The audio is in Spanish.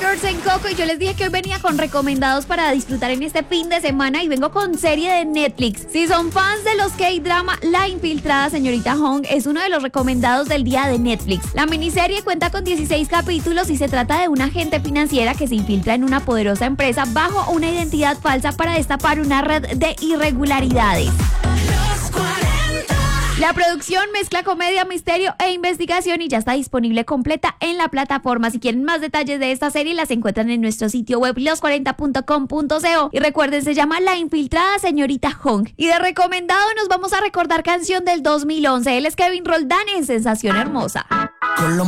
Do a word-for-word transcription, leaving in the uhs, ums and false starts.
Girls en Coco y yo les dije que hoy venía con recomendados para disfrutar en este fin de semana y vengo con serie de Netflix. Si son fans de los K-drama, La Infiltrada Señorita Hong es uno de los recomendados del día de Netflix. La miniserie cuenta con dieciséis capítulos y se trata de una agente financiera que se infiltra en una poderosa empresa bajo una identidad falsa para destapar una red de irregularidades. La producción mezcla comedia, misterio e investigación y ya está disponible completa en la plataforma. Si quieren más detalles de esta serie, las encuentran en nuestro sitio web los cuarenta punto com punto co. Y recuerden, se llama La Infiltrada Señorita Hong. Y de recomendado nos vamos a recordar canción del dos mil once. Él es Kevin Roldán en Sensación Hermosa. Con lo